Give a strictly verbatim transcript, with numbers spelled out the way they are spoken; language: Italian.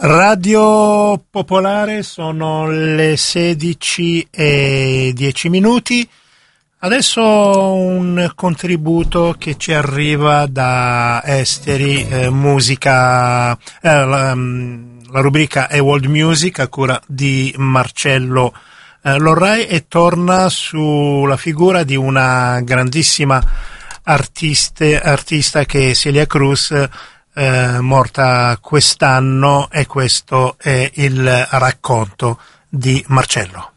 Radio Popolare, sono le sedici e dieci minuti. Adesso un contributo che ci arriva da Esteri, eh, musica, eh, la, la rubrica è World Music a cura di Marcello eh, Lorrai, e torna sulla figura di una grandissima artiste, artista che è Celia Cruz, Eh, morta quest'anno, e questo è il racconto di Marcello.